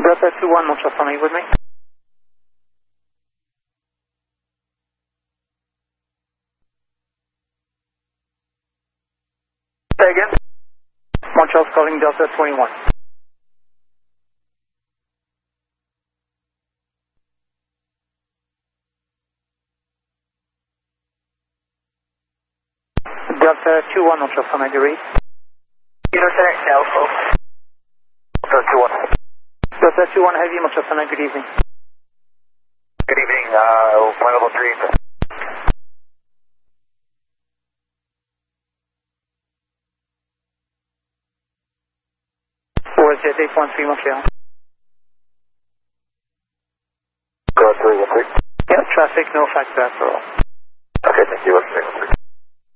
Delta 21, Montreal, are you with me? Say again? Montreal's calling Delta 21. Delta 21, Montreal, may I read? Interconnect Alpha. Delta 21. Delta 21 Heavy, Montreal, good evening. Good evening, point level 3. Where's Jet 813 Montreal? Go 313. Yeah, traffic, no factor after all. Okay, thank you.